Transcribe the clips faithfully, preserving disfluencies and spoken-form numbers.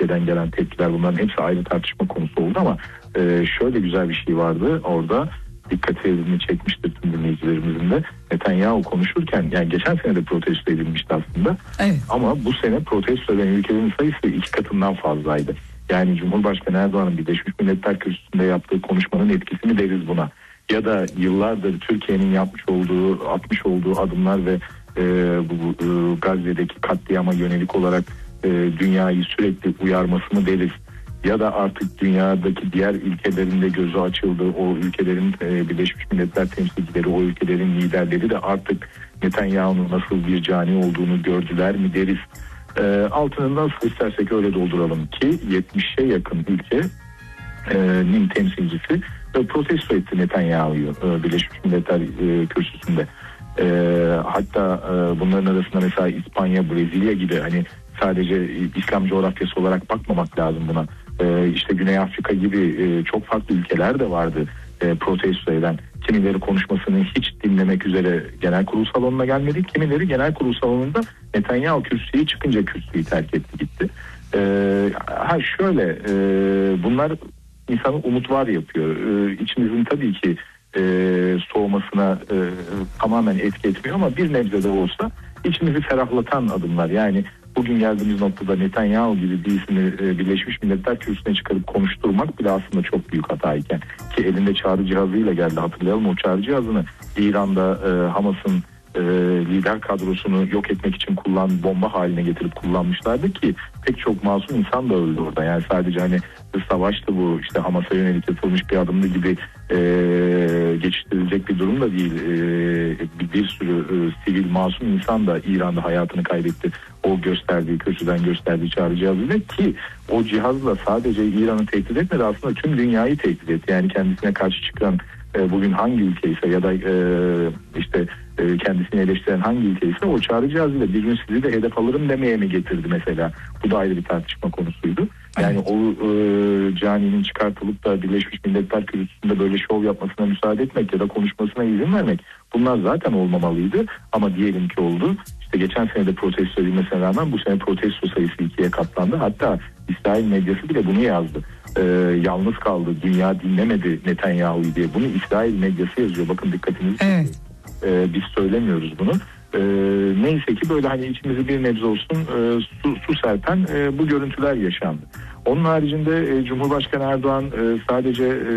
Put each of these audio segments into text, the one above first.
ülkeden gelen tepkiler, bunların hepsi ayrı tartışma konusu oldu ama e, şöyle güzel bir şey vardı orada, dikkatini çekmiştir tüm dinleyicilerimizin de. Netanyahu konuşurken, yani geçen sene de protesto edilmişti aslında. Evet. Ama bu sene protesto eden ülkelerin sayısı iki katından fazlaydı. Yani Cumhurbaşkanı Erdoğan'ın Birleşmiş Milletler Kürsüsü'nde yaptığı konuşmanın etkisini deriz buna. Ya da yıllardır Türkiye'nin yapmış olduğu, atmış olduğu adımlar ve e, bu e, Gazze'deki katliama yönelik olarak e, dünyayı sürekli uyarmasını deriz. Ya da artık dünyadaki diğer ülkelerin de gözü açıldı. O ülkelerin e, Birleşmiş Milletler temsilcileri, o ülkelerin liderleri de artık Netanyahu'nun nasıl bir cani olduğunu gördüler mi deriz. E, altını nasıl istersek öyle dolduralım ki yetmişe yakın ülkenin temsilcisi e, protesto etti Netanyahu'yu e, Birleşmiş Milletler e, kürsüsünde. E, hatta e, bunların arasında mesela İspanya, Brezilya gibi, hani sadece İslam coğrafyası olarak bakmamak lazım buna. Ee, işte Güney Afrika gibi e, çok farklı ülkeler de vardı e, protesto eden. Kimileri konuşmasını hiç dinlemek üzere genel kurul salonuna gelmedi. Kimileri genel kurul salonunda Netanyahu kürsüye çıkınca kürsüyü terk etti gitti. Ee, ha şöyle e, bunlar insanı umut var yapıyor. Ee, içimizin tabii ki e, soğumasına e, tamamen etki etmiyor ama bir nebze de olsa içimizi ferahlatan adımlar. Yani bugün geldiğimiz noktada Netanyahu gibi bir ismi Birleşmiş Milletler Kürsüsü'ne çıkarıp konuşturmak bile aslında çok büyük hatayken, ki elinde çağrı cihazıyla geldi, hatırlayalım o çağrı cihazını İran'da e, Hamas'ın e, lider kadrosunu yok etmek için kullan bomba haline getirip kullanmışlardı ki pek çok masum insan da öldü orada. Yani sadece hani savaştı bu, işte Hamas'a yönelik yapılmış bir adımdı gibi e, geçiştirilecek bir durum da değil. E, bir, bir sürü e, sivil masum insan da İran'da hayatını kaybetti. O gösterdiği, kürsüden gösterdiği çağrı cihazıyla, ki o cihazla sadece İran'ı tehdit etmedi, aslında tüm dünyayı tehdit etti. Yani kendisine karşı çıkan e, bugün hangi ülke ise ya da e, işte e, kendisini eleştiren hangi ülke ise o çağrı cihazıyla bir gün sizi de hedef alırım demeye mi getirdi mesela. Bu da ayrı bir tartışma konusuydu. Yani o e, caninin çıkartılıp da Birleşmiş Milletler Kürsüsü'nde böyle şov yapmasına müsaade etmek ya da konuşmasına izin vermek, bunlar zaten olmamalıydı ama diyelim ki oldu. İşte geçen sene de protesto edilmesine rağmen bu sene protesto sayısı ikiye katlandı. Hatta İsrail medyası bile bunu yazdı. Ee, yalnız kaldı, dünya dinlemedi Netanyahu'yu diye. Bunu İsrail medyası yazıyor. Bakın dikkatinizi çekiyor. Evet. Ee, biz söylemiyoruz bunu. Ee, neyse ki böyle hani içimizi bir nebze olsun e, su, su serpen e, bu görüntüler yaşandı. Onun haricinde e, Cumhurbaşkanı Erdoğan e, sadece e,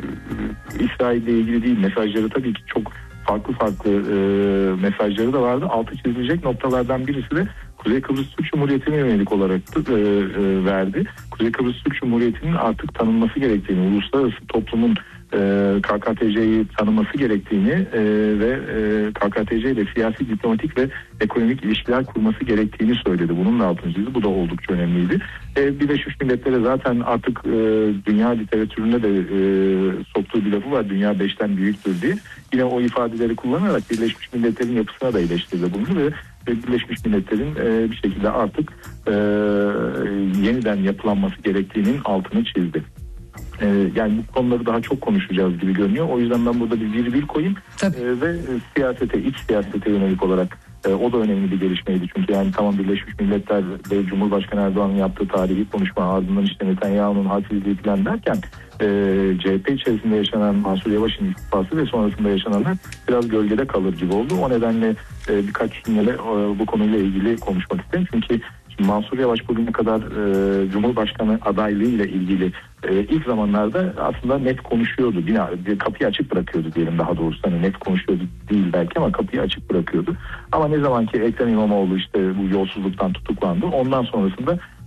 İsrail ile ilgili değil, mesajları tabii ki çok farklı farklı e, mesajları da vardı. Altı çizilecek noktalardan birisi de Kuzey Kıbrıs Türk Cumhuriyeti'ne yönelik olarak da, e, e, verdi. Kuzey Kıbrıs Türk Cumhuriyeti'nin artık tanınması gerektiğini, uluslararası toplumun e, K K T C'yi tanıması gerektiğini e, ve e, K K T C ile siyasi, diplomatik ve ekonomik ilişkiler kurması gerektiğini söyledi. Bunun da altını çizdi. Bu da oldukça önemliydi. E, Birleşmiş Milletler'e zaten artık e, dünya literatüründe de e, soktuğu bir lafı var. Dünya beşten büyüktür diye. Yine o ifadeleri kullanarak Birleşmiş Milletler'in yapısına da eleştirdi bunu ve Birleşmiş Milletler'in e, bir şekilde artık e, yeniden yapılanması gerektiğinin altını çizdi. E, yani bu konuları daha çok konuşacağız gibi görünüyor. O yüzden ben burada bir virgül koyayım e, ve siyasete, iç siyasete yönelik olarak e, o da önemli bir gelişmeydi. Çünkü yani tamam, Birleşmiş Milletler ve Cumhurbaşkanı Erdoğan'ın yaptığı tarihi konuşma, ardından işte Netanyahu'nun hadsizliği falan derken e, C H P içerisinde yaşanan Mansur Yavaş'ın istifası ve sonrasında yaşananlar biraz gölgede kalır gibi oldu. O nedenle e, birkaç cümle e, bu konuyla ilgili konuşmak istedim. Çünkü Mansur Yavaş bugüne kadar e, Cumhurbaşkanı adaylığıyla ilgili e, ilk zamanlarda aslında net konuşuyordu. Bir, bir kapıyı açık bırakıyordu diyelim, daha doğrusu. Hani net konuşuyordu değil belki ama kapıyı açık bırakıyordu. Ama ne zaman ki Ekrem İmamoğlu işte bu yolsuzluktan tutuklandı, ondan sonrasında